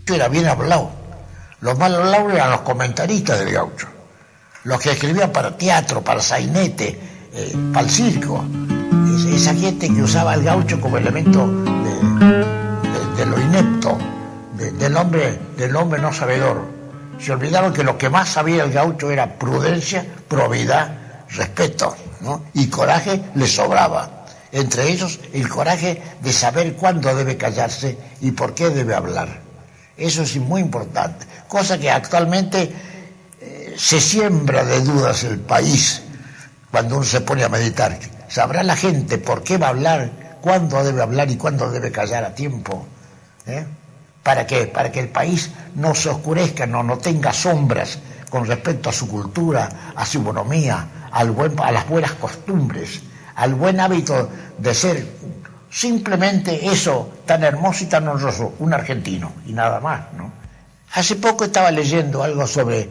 era bien hablado. Los mal hablados eran los comentaristas del gaucho, los que escribían para teatro, para el sainete, para el circo. Esa gente que usaba al gaucho como elemento de lo inepto, del hombre no sabedor. Se olvidaron que lo que más sabía el gaucho era prudencia, probidad, respeto, ¿no? Y coraje le sobraba. Entre ellos, el coraje de saber cuándo debe callarse y por qué debe hablar. Eso es muy importante. Cosa que actualmente se siembra de dudas el país cuando uno se pone a meditar. ¿Sabrá la gente por qué va a hablar, cuándo debe hablar y cuándo debe callar a tiempo? ¿Para qué? Para que el país no se oscurezca, no tenga sombras con respecto a su cultura, a su economía, a las buenas costumbres, al buen hábito de ser simplemente eso tan hermoso y tan honroso, un argentino y nada más, ¿no? Hace poco estaba leyendo algo sobre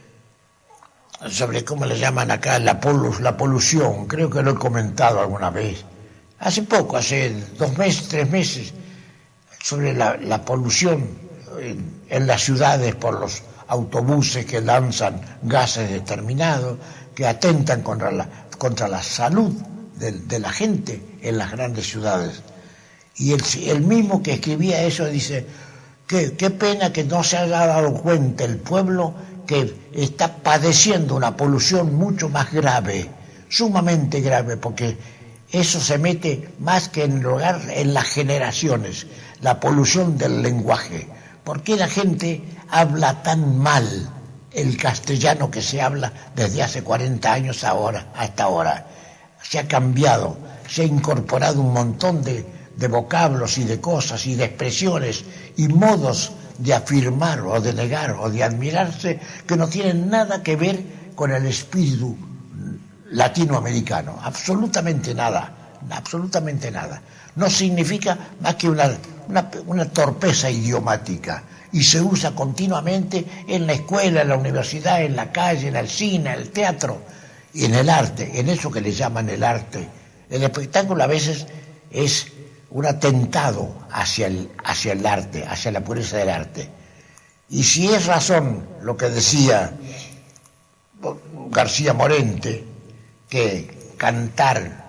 cómo le llaman acá la polución, creo que lo he comentado alguna vez. Hace poco, hace 2 meses, 3 meses, sobre la polución en las ciudades por los autobuses que lanzan gases determinados, que atentan contra la salud de la gente en las grandes ciudades. Y el mismo que escribía eso dice, qué pena que no se haya dado cuenta el pueblo que está padeciendo una polución mucho más grave, sumamente grave, porque eso se mete más que en el hogar, en las generaciones, la polución del lenguaje. ¿Por qué la gente habla tan mal el castellano que se habla desde hace 40 años hasta ahora? Se ha cambiado, se ha incorporado un montón de vocablos y de cosas y de expresiones y modos de afirmar o de negar o de admirarse que no tienen nada que ver con el espíritu latinoamericano, absolutamente nada. No significa más que una torpeza idiomática, y se usa continuamente en la escuela, en la universidad, en la calle, en el cine, en el teatro y en el arte, en eso que le llaman el arte. El espectáculo a veces es un atentado hacia el arte, hacia la pureza del arte. Y si es razón lo que decía García Morente, que cantar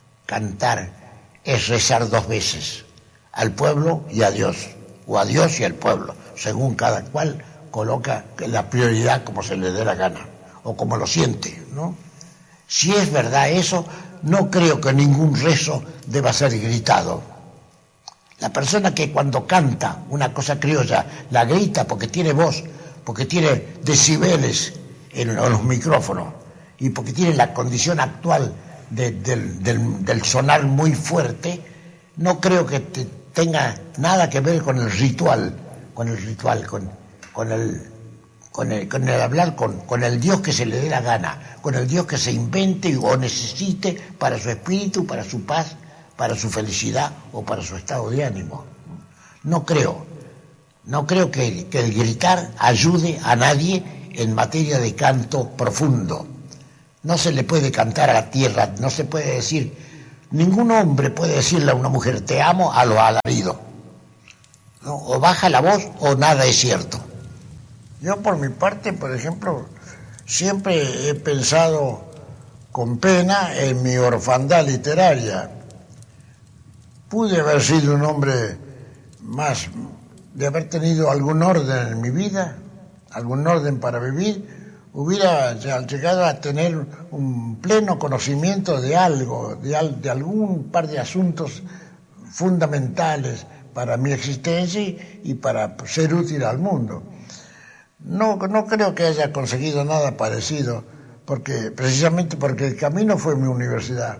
es rezar 2 veces, al pueblo y a Dios, o a Dios y al pueblo, según cada cual coloca la prioridad como se le dé la gana, o como lo siente, ¿no? Si es verdad eso, no creo que ningún rezo deba ser gritado. La persona que cuando canta una cosa criolla la grita porque tiene voz, porque tiene decibeles en los micrófonos y porque tiene la condición actual del sonar muy fuerte, no creo que tenga nada que ver con el ritual, con el hablar con el Dios que se le dé la gana, con el Dios que se invente o necesite para su espíritu, para su paz, para su felicidad o para su estado de ánimo. No creo que el gritar ayude a nadie en materia de canto profundo. No se le puede cantar a la tierra, no se puede decir, ningún hombre puede decirle a una mujer te amo a lo alarido, ¿no? O baja la voz o nada es cierto. Yo por mi parte, por ejemplo, siempre he pensado con pena en mi orfandad literaria. Pude haber sido un hombre más, de haber tenido algún orden en mi vida, algún orden para vivir, hubiera llegado a tener un pleno conocimiento de algo, de algún par de asuntos fundamentales para mi existencia y para ser útil al mundo. No creo que haya conseguido nada parecido, precisamente porque el camino fue mi universidad.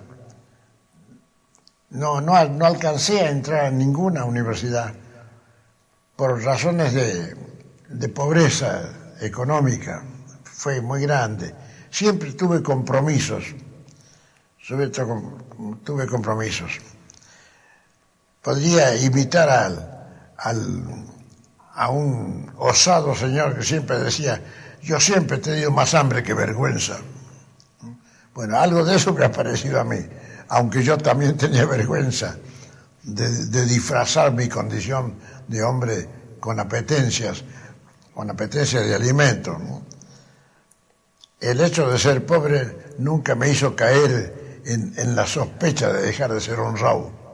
No alcancé a entrar en ninguna universidad por razones de pobreza económica. Fue muy grande. Siempre tuve compromisos. Tuve compromisos. Podría imitar a un osado señor que siempre decía, yo siempre he tenido más hambre que vergüenza. Bueno, algo de eso me ha parecido a mí, aunque yo también tenía vergüenza de disfrazar mi condición de hombre con apetencias de alimentos, ¿no? El hecho de ser pobre nunca me hizo caer en la sospecha de dejar de ser honrado.